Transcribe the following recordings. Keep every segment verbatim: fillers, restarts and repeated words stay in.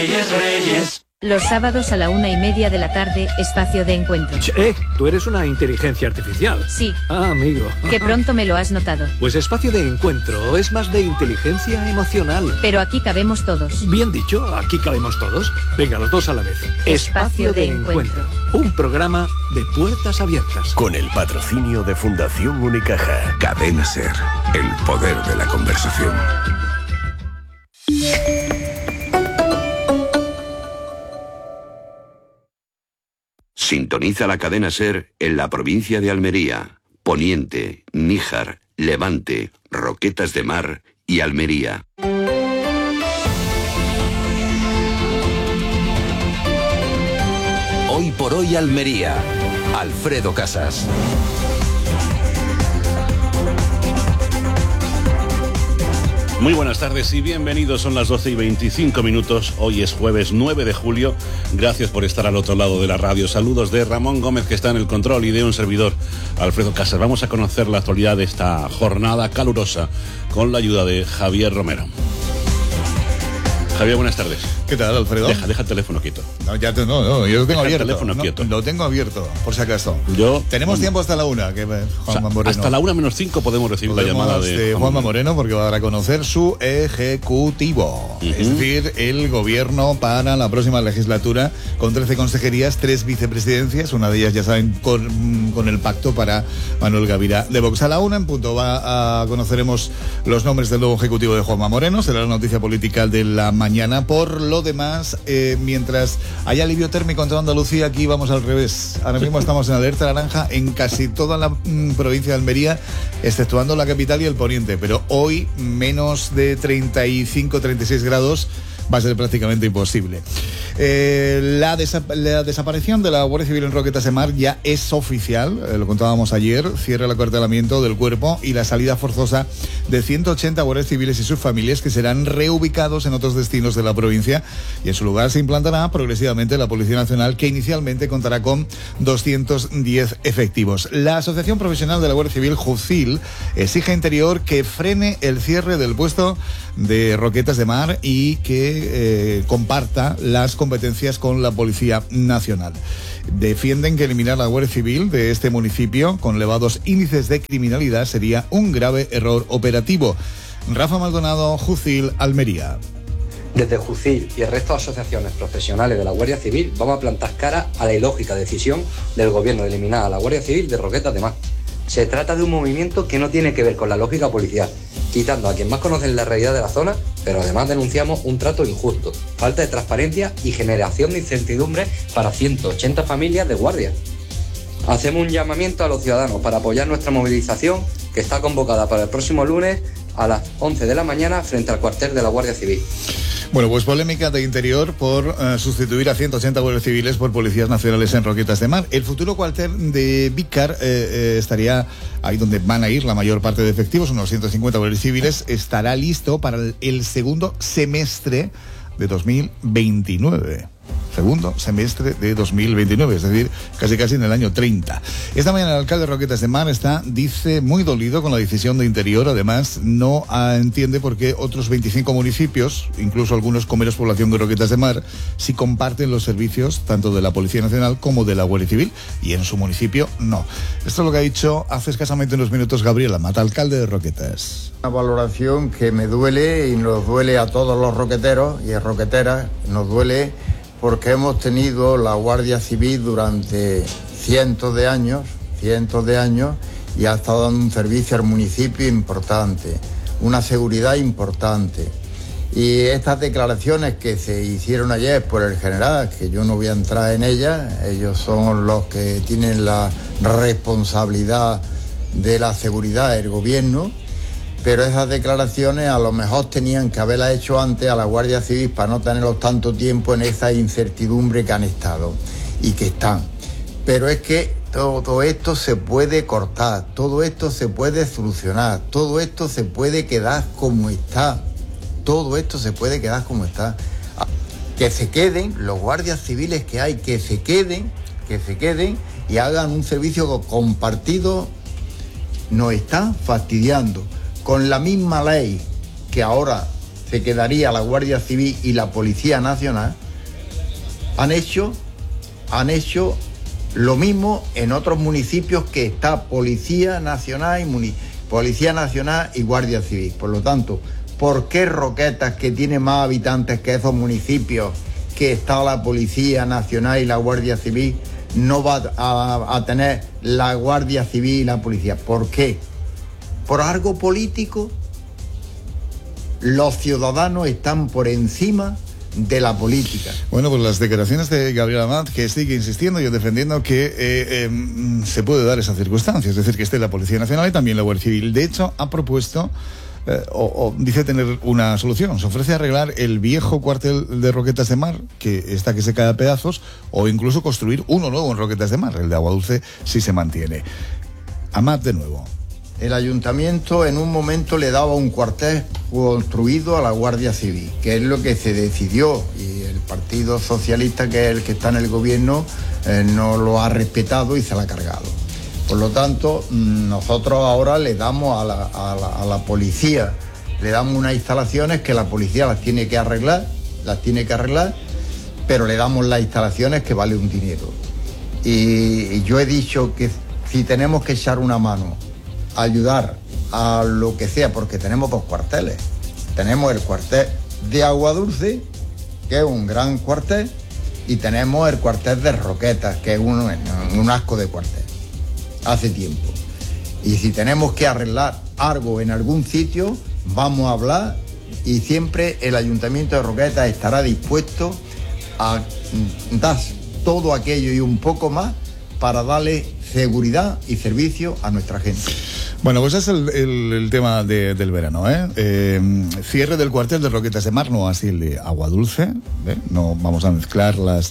Reyes, Reyes. Los sábados a la una y media de la tarde, espacio de encuentro. Eh, tú eres una inteligencia artificial. Sí. Ah, amigo. Que pronto me lo has notado. Pues espacio de encuentro es más de inteligencia emocional. Pero aquí cabemos todos. Bien dicho, aquí cabemos todos. Venga, los dos a la vez. Espacio, espacio de, de encuentro. encuentro. Un programa de puertas abiertas. Con el patrocinio de Fundación Unicaja. Cadena Ser, el poder de la conversación. Sintoniza la Cadena Ser en la provincia de Almería, Poniente, Níjar, Levante, Roquetas de Mar y Almería. Hoy por hoy Almería. Alfredo Casas. Muy buenas tardes y bienvenidos, son las doce y veinticinco minutos, hoy es jueves nueve de julio, gracias por estar al otro lado de la radio, saludos de Ramón Gómez que está en el control y de un servidor, Alfredo Casas. Vamos a conocer la actualidad de esta jornada calurosa con la ayuda de Javier Romero. Javier, buenas tardes. ¿Qué tal, Alfredo? Deja, deja el teléfono quieto. No, ya te, no, no, yo lo tengo deja abierto. El teléfono no, quieto. Lo tengo abierto, por si acaso. Yo, Tenemos tiempo hasta la una, que Juanma o sea, Moreno. Hasta la una menos cinco podemos recibir podemos la llamada de, de Juanma Moreno, porque va a dar a conocer su ejecutivo. Uh-huh. Es decir, el gobierno para la próxima legislatura, con trece consejerías, tres vicepresidencias, una de ellas, ya saben, con, con el pacto para Manuel Gavira de Vox. A la una en punto va a conoceremos los nombres del nuevo ejecutivo de Juanma Moreno, será la noticia política de la mañana. Por lo demás, eh, mientras hay alivio térmico en toda Andalucía, aquí vamos al revés. Ahora mismo estamos en alerta naranja en casi toda la mm, provincia de Almería, exceptuando la capital y el poniente, pero hoy menos de treinta y cinco, treinta y seis grados va a ser prácticamente imposible. Eh, la, desa- la desaparición de la Guardia Civil en Roquetas de Mar ya es oficial, eh, lo contábamos ayer, cierra el acuartelamiento del cuerpo y la salida forzosa de ciento ochenta guardias civiles y sus familias, que serán reubicados en otros destinos de la provincia, y en su lugar se implantará progresivamente la Policía Nacional, que inicialmente contará con doscientos diez efectivos. La Asociación Profesional de la Guardia Civil, JUCIL, exige a Interior que frene el cierre del puesto de Roquetas de Mar y que eh, comparta las competencias con la Policía Nacional. Defienden que eliminar la Guardia Civil de este municipio con elevados índices de criminalidad sería un grave error operativo. Rafa Maldonado, JUCIL, Almería. Desde JUCIL y el resto de asociaciones profesionales de la Guardia Civil vamos a plantar cara a la ilógica decisión del gobierno de eliminar a la Guardia Civil de Roquetas de Mar. Se trata de un movimiento que no tiene que ver con la lógica policial, quitando a quien más conoce la realidad de la zona, pero además denunciamos un trato injusto, falta de transparencia y generación de incertidumbre para ciento ochenta familias de guardias. Hacemos un llamamiento a los ciudadanos para apoyar nuestra movilización, que está convocada para el próximo lunes a las once de la mañana frente al cuartel de la Guardia Civil. Bueno, pues polémica de Interior por uh, sustituir a ciento ochenta guardias civiles por policías nacionales en Roquetas de Mar. El futuro cuartel de Vícar eh, eh, estaría ahí donde van a ir la mayor parte de efectivos, unos ciento cincuenta guardias civiles, estará listo para el, el segundo semestre de dos mil veintinueve. Segundo semestre de dos mil veintinueve, es decir, casi casi en el año treinta. Esta mañana el alcalde de Roquetas de Mar está, dice, muy dolido con la decisión de Interior. Además, no ah, entiende por qué otros veinticinco municipios, incluso algunos con menos población que Roquetas de Mar, sí comparten los servicios tanto de la Policía Nacional como de la Guardia Civil, y en su municipio no. Esto es lo que ha dicho hace escasamente unos minutos Gabriela Mata, alcalde de Roquetas. Una valoración que me duele y nos duele a todos los roqueteros y roqueteras, nos duele porque hemos tenido la Guardia Civil durante cientos de años, cientos de años, y ha estado dando un servicio al municipio importante, una seguridad importante. Y estas declaraciones que se hicieron ayer por el general, que yo no voy a entrar en ellas, ellos son los que tienen la responsabilidad de la seguridad del gobierno, pero esas declaraciones a lo mejor tenían que haberlas hecho antes a la Guardia Civil para no tenerlos tanto tiempo en esa incertidumbre que han estado y que están. Pero es que todo esto se puede cortar, todo esto se puede solucionar, todo esto se puede quedar como está, todo esto se puede quedar como está. Que se queden los guardias civiles que hay, que se queden, que se queden y hagan un servicio compartido. Nos están fastidiando. Con la misma ley que ahora se quedaría la Guardia Civil y la Policía Nacional, han hecho, han hecho lo mismo en otros municipios que está Policía Nacional y muni- Policía Nacional y Guardia Civil. Por lo tanto, ¿por qué Roquetas, que tiene más habitantes que esos municipios, que está la Policía Nacional y la Guardia Civil, no va a, a tener la Guardia Civil y la Policía? ¿Por qué? ¿Por algo político? Los ciudadanos están por encima de la política. Bueno, pues las declaraciones de Gabriel Amat, que sigue insistiendo y defendiendo que eh, eh, se puede dar esa circunstancia, es decir, que esté la Policía Nacional y también la Guardia Civil. De hecho, ha propuesto, eh, o, o dice tener una solución, se ofrece arreglar el viejo cuartel de Roquetas de Mar, que está que se cae a pedazos, o incluso construir uno nuevo en Roquetas de Mar, el de Aguadulce, si se mantiene. Amat de nuevo. El ayuntamiento en un momento le daba un cuartel construido a la Guardia Civil, que es lo que se decidió, y el Partido Socialista, que es el que está en el gobierno, eh, no lo ha respetado y se lo ha cargado. Por lo tanto, nosotros ahora le damos a la, a la, a la policía, le damos unas instalaciones que la policía las tiene que arreglar, las tiene que arreglar, pero le damos las instalaciones que vale un dinero. Y, y yo he dicho que si tenemos que echar una mano, ayudar a lo que sea, porque tenemos dos cuarteles. Tenemos el cuartel de Aguadulce, que es un gran cuartel, y tenemos el cuartel de Roquetas, que es un, un asco de cuartel, hace tiempo. Y si tenemos que arreglar algo en algún sitio, vamos a hablar, y siempre el Ayuntamiento de Roquetas estará dispuesto a dar todo aquello y un poco más para darle seguridad y servicio a nuestra gente. Bueno, pues es el, el, el tema de, del verano, ¿eh? ¿eh? Cierre del cuartel de Roquetas de Mar, no así el de Aguadulce, ¿eh? No vamos a mezclar las...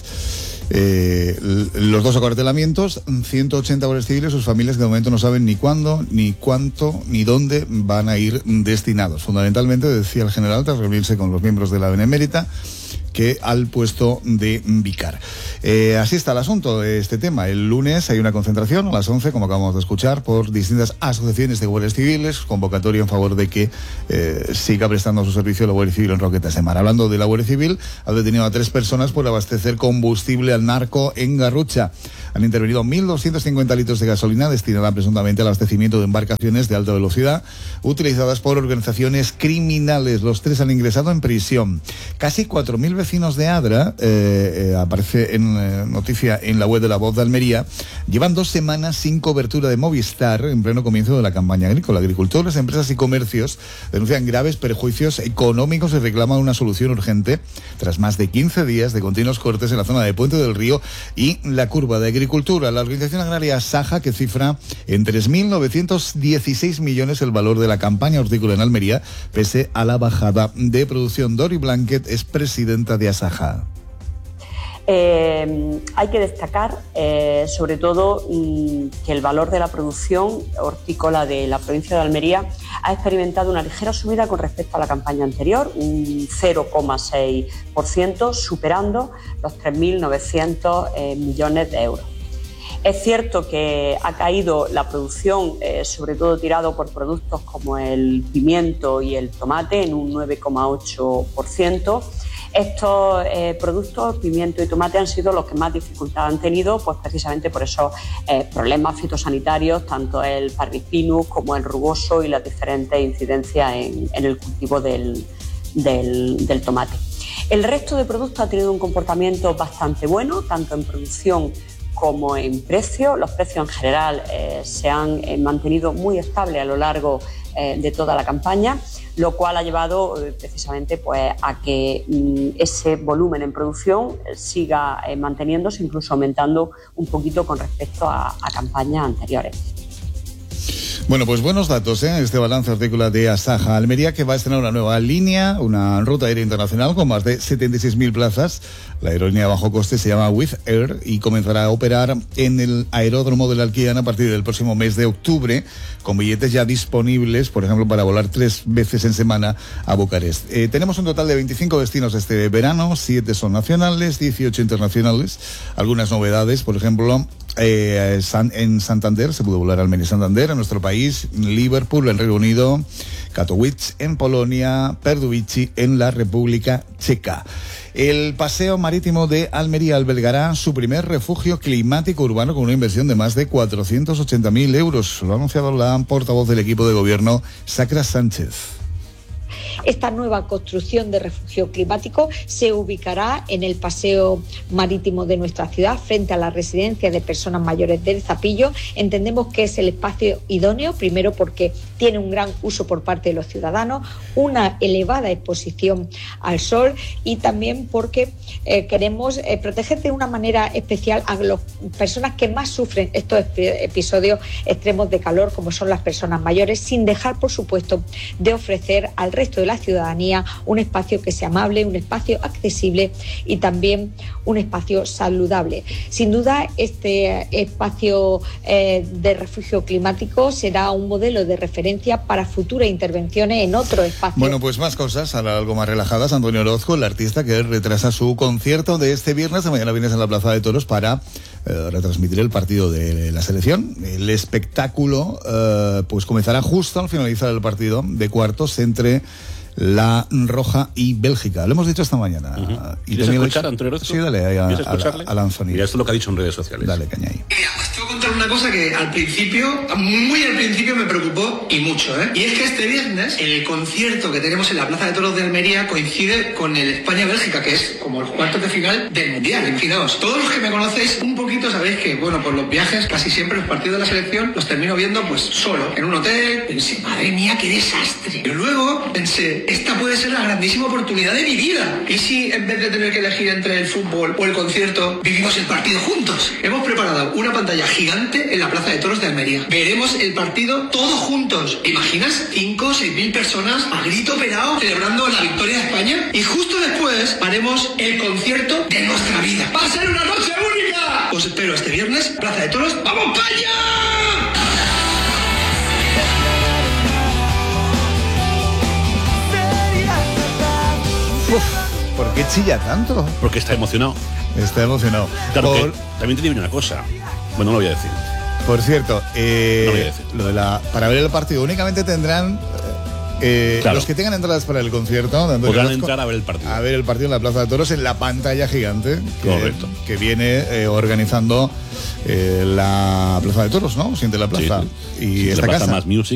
Eh, los dos acuartelamientos, ciento ochenta guardias civiles, sus familias que de momento no saben ni cuándo, ni cuánto, ni dónde van a ir destinados. Fundamentalmente, decía el general, tras reunirse con los miembros de la Benemérita, que al puesto de Vicar. Eh, así está el asunto de este tema. El lunes hay una concentración a las once, como acabamos de escuchar, por distintas asociaciones de guardias civiles, convocatoria en favor de que eh, siga prestando su servicio la Guardia Civil en Roquetas de Mar. Hablando de la Guardia Civil, ha detenido a tres personas por abastecer combustible al narco en Garrucha. Han intervenido mil doscientos cincuenta litros de gasolina destinada presuntamente al abastecimiento de embarcaciones de alta velocidad utilizadas por organizaciones criminales. Los tres han ingresado en prisión. Casi cuatro mil vecinos de Adra, eh, eh, aparece en eh, noticia en la web de La Voz de Almería, llevan dos semanas sin cobertura de Movistar en pleno comienzo de la campaña agrícola. Agricultores, empresas y comercios denuncian graves perjuicios económicos y reclaman una solución urgente tras más de quince días de continuos cortes en la zona de Puente del Río y la curva de agricultura. La organización agraria Saja, que cifra en tres mil novecientos dieciséis millones el valor de la campaña hortícola en Almería, pese a la bajada de producción. Dori Blanquet es presidenta de Asaja. Eh, hay que destacar, eh, sobre todo, mm, que el valor de la producción hortícola de la provincia de Almería ha experimentado una ligera subida con respecto a la campaña anterior, un cero coma seis por ciento, superando los tres mil novecientos eh, millones de euros. Es cierto que ha caído la producción, eh, sobre todo tirado por productos como el pimiento y el tomate, en un nueve coma ocho por ciento. Estos eh, productos, pimiento y tomate, han sido los que más dificultad han tenido, pues precisamente por esos eh, problemas fitosanitarios, tanto el Parvipinus como el rugoso y las diferentes incidencias en, en el cultivo del, del, del tomate. El resto de productos ha tenido un comportamiento bastante bueno, tanto en producción como en precio. Los precios en general eh, se han eh, mantenido muy estables a lo largo eh, de toda la campaña, lo cual ha llevado eh, precisamente pues, a que mm, ese volumen en producción siga eh, manteniéndose, incluso aumentando un poquito con respecto a, a campañas anteriores. Bueno, pues buenos datos, ¿eh? Este balance hortícola de Asaja Almería, que va a estrenar una nueva línea, una ruta aérea internacional con más de setenta y seis mil plazas. La aerolínea a bajo coste se llama Wizz Air y comenzará a operar en el aeródromo de la Alquiana a partir del próximo mes de octubre, con billetes ya disponibles, por ejemplo, para volar tres veces en semana a Bucarest. Eh, tenemos un total de veinticinco destinos este verano, siete son nacionales, dieciocho internacionales. Algunas novedades, por ejemplo, Eh, San, en Santander, se pudo volar Almería Santander, en nuestro país, Liverpool, en Reino Unido, Katowice, en Polonia, Pardubice, en la República Checa. El paseo marítimo de Almería albergará su primer refugio climático urbano con una inversión de más de cuatrocientos ochenta mil euros. Lo ha anunciado la portavoz del equipo de gobierno, Sacra Sánchez. Esta nueva construcción de refugio climático se ubicará en el paseo marítimo de nuestra ciudad, frente a la residencia de personas mayores del Zapillo. Entendemos que es el espacio idóneo, primero porque tiene un gran uso por parte de los ciudadanos, una elevada exposición al sol y también porque eh, queremos eh, proteger de una manera especial a las personas que más sufren estos episodios extremos de calor, como son las personas mayores, sin dejar, por supuesto, de ofrecer al resto de la ciudadanía un espacio que sea amable, un espacio accesible y también un espacio saludable. Sin duda, este espacio eh, de refugio climático será un modelo de referencia para futuras intervenciones en otro espacio. Bueno, pues más cosas, ahora algo más relajadas. Antonio Orozco, el artista que retrasa su concierto de este viernes, de mañana vienes en la Plaza de Toros para eh, retransmitir el partido de la selección. El espectáculo eh, pues comenzará justo al finalizar el partido de cuartos entre La Roja y Bélgica. Lo hemos dicho esta mañana. Uh-huh. ¿Y ¿Quieres escuchar a Antonio Orozco? Sí, dale ahí a, a, a Anthony. Mira, esto es lo que ha dicho en redes sociales. Dale, caña ahí. Mira, pues te voy a contar una cosa que al principio, muy al principio me preocupó y mucho, ¿eh? Y es que este viernes el concierto que tenemos en la Plaza de Toros de Almería coincide con el España-Bélgica, que es como el cuarto de final del Mundial. Imaginaos, todos los que me conocéis un poquito sabéis que, bueno, pues los viajes, casi siempre los partidos de la selección los termino viendo pues solo, en un hotel. Pensé, madre mía, qué desastre. Y luego pensé, esta puede ser la grandísima oportunidad de mi vida. ¿Y si en vez de tener que elegir entre el fútbol o el concierto, vivimos el partido juntos? Hemos preparado una pantalla gigante en la Plaza de Toros de Almería. Veremos el partido todos juntos. ¿Imaginas? cinco o seis mil personas a grito pelado celebrando la victoria de España. Y justo después haremos el concierto de nuestra vida. ¡Va a ser una noche única! Os espero este viernes, Plaza de Toros. ¡Vamos para allá! Uf, ¿por qué chilla tanto? Porque está emocionado. Está emocionado. Claro, por... que también te digo una cosa. Bueno, no lo voy a decir. Por cierto, eh, no voy a decir. Lo de la, para ver el partido únicamente tendrán eh, claro. los que tengan entradas para el concierto. Podrán entrar a ver el partido. A ver el partido en la Plaza de Toros en la pantalla gigante que, Correcto. que viene eh, organizando eh, la Plaza de Toros, ¿no? Siente la Plaza. Sí, sí. Y Siente esta la Plaza casa. Más Music.